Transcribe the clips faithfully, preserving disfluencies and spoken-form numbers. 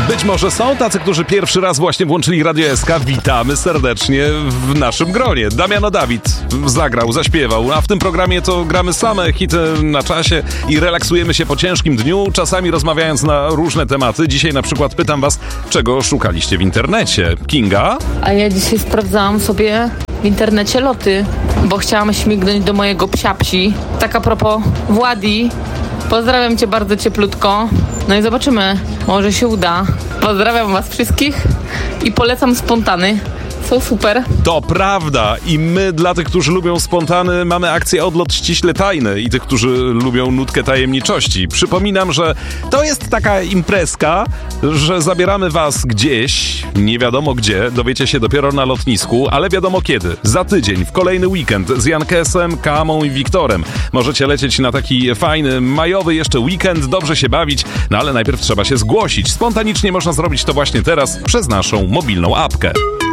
Być może są tacy, którzy pierwszy raz właśnie włączyli Radio S K. Witamy serdecznie w naszym gronie. Damiano Dawid zagrał, zaśpiewał, a w tym programie to gramy same hity na czasie i relaksujemy się po ciężkim dniu, czasami rozmawiając na różne tematy. Dzisiaj na przykład pytam was, czego szukaliście w internecie. Kinga? A ja dzisiaj sprawdzałam sobie w internecie loty, bo chciałam śmignąć do mojego psia-psi. Tak a propos Władi, pozdrawiam cię bardzo cieplutko. No i zobaczymy, może się uda. Pozdrawiam was wszystkich i polecam spontany. Są super. To prawda i my dla tych, którzy lubią spontany, mamy akcję Odlot ściśle tajny i tych, którzy lubią nutkę tajemniczości. Przypominam, że to jest taka imprezka, że zabieramy was gdzieś, nie wiadomo gdzie, dowiecie się dopiero na lotnisku, ale wiadomo kiedy. Za tydzień, w kolejny weekend z Jankesem, Kamą i Wiktorem. Możecie lecieć na taki fajny, majowy jeszcze weekend, dobrze się bawić, no ale najpierw trzeba się zgłosić. Spontanicznie można zrobić to właśnie teraz przez naszą mobilną apkę.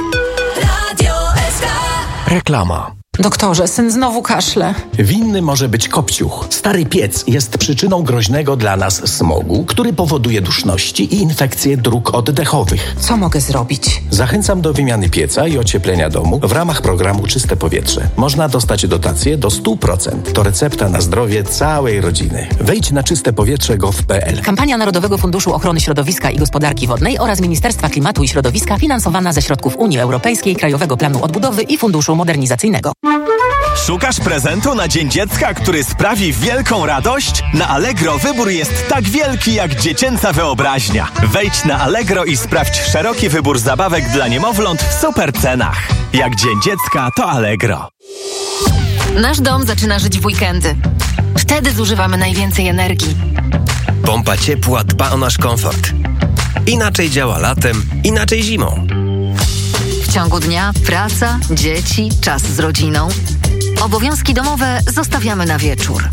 Reklama. Doktorze, syn znowu kaszle. Winny może być kopciuch. Stary piec jest przyczyną groźnego dla nas smogu, który powoduje duszności i infekcje dróg oddechowych. Co mogę zrobić? Zachęcam do wymiany pieca i ocieplenia domu w ramach programu Czyste Powietrze. Można dostać dotację do sto procent. To recepta na zdrowie całej rodziny. Wejdź na czyste powietrze kropka gov kropka pe el. Kampania Narodowego Funduszu Ochrony Środowiska i Gospodarki Wodnej oraz Ministerstwa Klimatu i Środowiska finansowana ze środków Unii Europejskiej, Krajowego Planu Odbudowy i Funduszu Modernizacyjnego. Szukasz prezentu na Dzień Dziecka, który sprawi wielką radość? Na Allegro wybór jest tak wielki jak dziecięca wyobraźnia. Wejdź na Allegro i sprawdź szeroki wybór zabawek dla niemowląt w super cenach. Jak Dzień Dziecka, to Allegro. Nasz dom zaczyna żyć w weekendy. Wtedy zużywamy najwięcej energii. Pompa ciepła dba o nasz komfort. Inaczej działa latem, inaczej zimą. W ciągu dnia praca, dzieci, czas z rodziną. Obowiązki domowe zostawiamy na wieczór.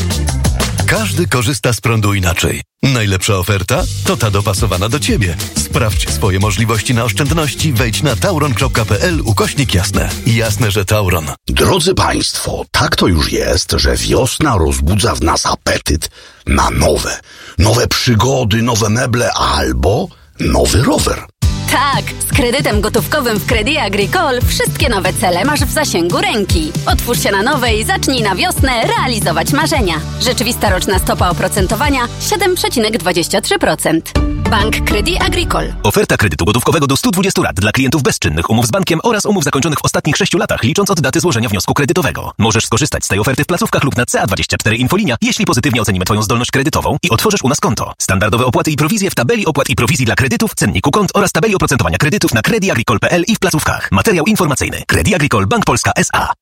Każdy korzysta z prądu inaczej. Najlepsza oferta to ta dopasowana do Ciebie. Sprawdź swoje możliwości na oszczędności. Wejdź na tauron kropka pe el ukośnik jasne. Jasne, że Tauron. Drodzy Państwo, tak to już jest, że wiosna rozbudza w nas apetyt na nowe. Nowe przygody, nowe meble albo nowy rower. Tak, z kredytem gotówkowym w Crédit Agricole wszystkie nowe cele masz w zasięgu ręki. Otwórz się na nowe i zacznij na wiosnę realizować marzenia. Rzeczywista roczna stopa oprocentowania siedem przecinek dwadzieścia trzy procent. Bank Crédit Agricole. Oferta kredytu gotówkowego do stu dwudziestu lat dla klientów bezczynnych umów z bankiem oraz umów zakończonych w ostatnich sześciu latach, licząc od daty złożenia wniosku kredytowego. Możesz skorzystać z tej oferty w placówkach lub na C A dwadzieścia cztery Infolinia, jeśli pozytywnie ocenimy Twoją zdolność kredytową i otworzysz u nas konto. Standardowe opłaty i prowizje w tabeli opłat i prowizji dla kredytów, cenniku kont oraz tabeli oprocentowania kredytów na crédit agricole kropka pe el i w placówkach. Materiał informacyjny. Crédit Agricole Bank Polska S A.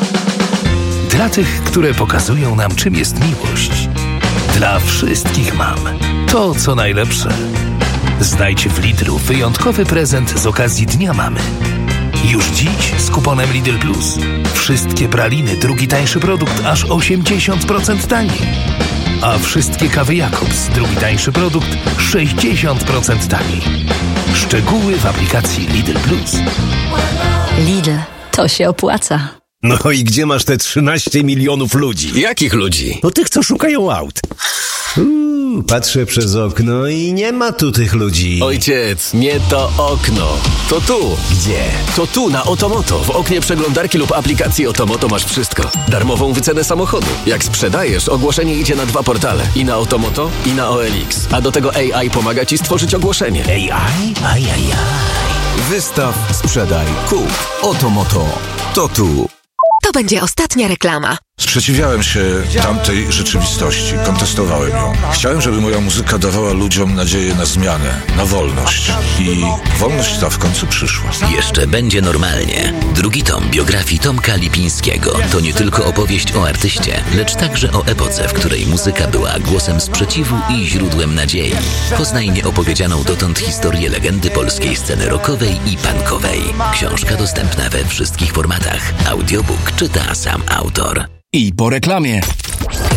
Dla tych, które pokazują nam, czym jest miłość. Dla wszystkich mam to, co najlepsze. Znajdź w Lidlu wyjątkowy prezent z okazji Dnia Mamy. Już dziś z kuponem Lidl Plus. Wszystkie praliny, drugi tańszy produkt, aż osiemdziesiąt procent taniej. A wszystkie kawy Jakobs, drugi tańszy produkt, sześćdziesiąt procent taniej. Szczegóły w aplikacji Lidl Plus. Lidl, to się opłaca. No i gdzie masz te trzynaście milionów ludzi? Jakich ludzi? No tych, co szukają aut. Uuu, patrzę przez okno i nie ma tu tych ludzi. Ojciec, nie to okno. To tu. Gdzie? To tu, na Otomoto. W oknie przeglądarki lub aplikacji Otomoto masz wszystko. Darmową wycenę samochodu. Jak sprzedajesz, ogłoszenie idzie na dwa portale. I na Otomoto, i na O L X. A do tego A I pomaga ci stworzyć ogłoszenie. A I? Ajajaj. Wystaw, sprzedaj, kup. Otomoto. To tu. To będzie ostatnia reklama. Sprzeciwiałem się tamtej rzeczywistości, kontestowałem ją. Chciałem, żeby moja muzyka dawała ludziom nadzieję na zmianę, na wolność. I wolność ta w końcu przyszła. Jeszcze będzie normalnie. Drugi tom biografii Tomka Lipińskiego to nie tylko opowieść o artyście, lecz także o epoce, w której muzyka była głosem sprzeciwu i źródłem nadziei. Poznaj nieopowiedzianą dotąd historię legendy polskiej sceny rockowej i punkowej. Książka dostępna we wszystkich formatach. Audiobook czyta sam autor. I po reklamie.